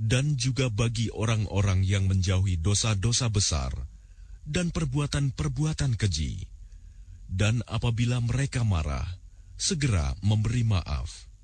dan juga bagi orang-orang yang menjauhi dosa-dosa besar dan perbuatan-perbuatan keji. Dan apabila mereka marah, segera memberi maaf.